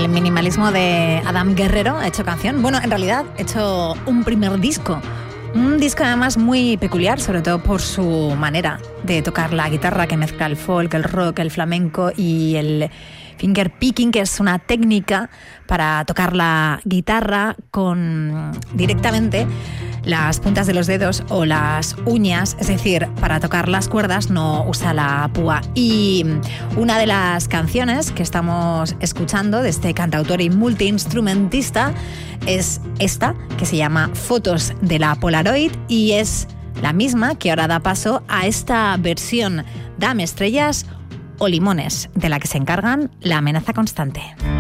el minimalismo de Adam Guerrero ha hecho canción. Bueno, en realidad ha hecho un primer disco. Un disco además muy peculiar, sobre todo por su manera de tocar la guitarra, que mezcla el folk, el rock, el flamenco y el finger picking, que es una técnica para tocar la guitarra con directamente las puntas de los dedos o las uñas, es decir, para tocar las cuerdas no usa la púa. Y una de las canciones que estamos escuchando de este cantautor y multiinstrumentista es esta, que se llama Fotos de la Polaroid, y es la misma que ahora da paso a esta versión Dame estrellas o limones, de la que se encargan La Amenaza Constante.